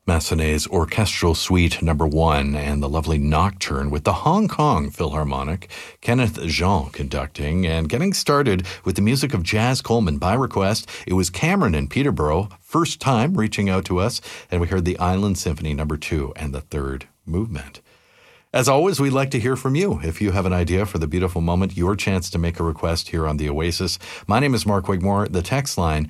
Massenet's Orchestral Suite No. 1 and the lovely Nocturne with the Hong Kong Philharmonic, Kenneth Jean conducting, and getting started with the music of Jazz Coleman. By request, it was Cameron in Peterborough, first time reaching out to us, and we heard the Island Symphony No. 2 and the third movement. As always, we'd like to hear from you. If you have an idea for the beautiful moment, your chance to make a request here on The Oasis. My name is Mark Wigmore. The text line,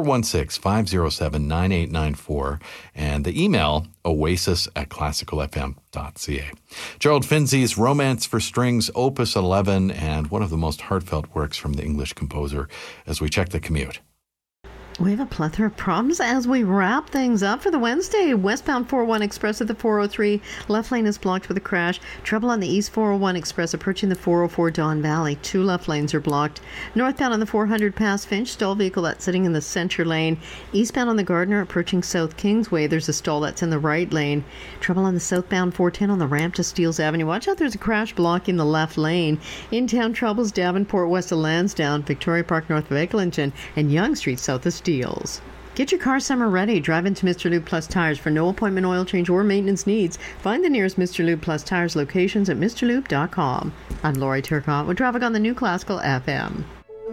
416-507-9894, and the email, oasis@classicalfm.ca. Gerald Finzi's Romance for Strings, Opus 11, and one of the most heartfelt works from the English composer as we check the commute. We have a plethora of problems as we wrap things up for the Wednesday. Westbound 401 Express at the 403. Left lane is blocked with a crash. Trouble on the East 401 Express approaching the 404 Don Valley. 2 left lanes are blocked. Northbound on the 400 past Finch. Stall vehicle that's sitting in the center lane. Eastbound on the Gardiner approaching South Kingsway. There's a stall that's in the right lane. Trouble on the southbound 410 on the ramp to Steeles Avenue. Watch out, there's a crash blocking the left lane. In-town troubles Davenport west of Lansdowne, Victoria Park north of Eglinton, and Yonge Street south of Steeles. Get your car summer ready. Drive into Mr. Lube Plus Tires for no appointment oil change or maintenance needs. Find the nearest Mr. Lube Plus Tires locations at mrlube.com. I'm Lori Turcotte with traffic on the New Classical FM.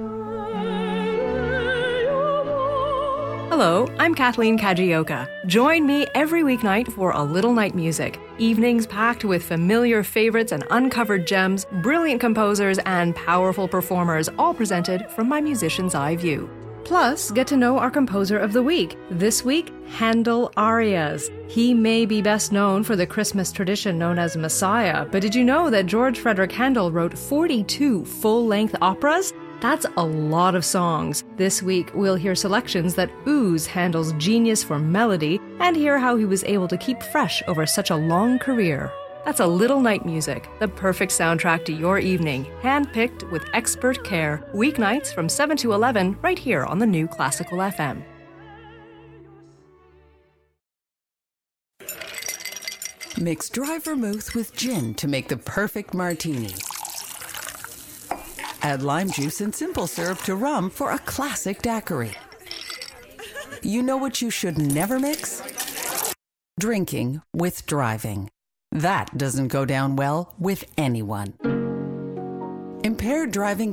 Hello, I'm Kathleen Kajioka. Join me every weeknight for A Little Night Music. Evenings packed with familiar favorites and uncovered gems, brilliant composers, and powerful performers, all presented from my musician's eye view. Plus, get to know our composer of the week. This week, Handel Arias. He may be best known for the Christmas tradition known as Messiah, but did you know that George Frederick Handel wrote 42 full-length operas? That's a lot of songs. This week, we'll hear selections that ooze Handel's genius for melody and hear how he was able to keep fresh over such a long career. That's A Little Night Music, the perfect soundtrack to your evening, handpicked with expert care, weeknights from 7 to 11, right here on the New Classical FM. Mix dry vermouth with gin to make the perfect martini. Add lime juice and simple syrup to rum for a classic daiquiri. You know what you should never mix? Drinking with driving. That doesn't go down well with anyone. Impaired driving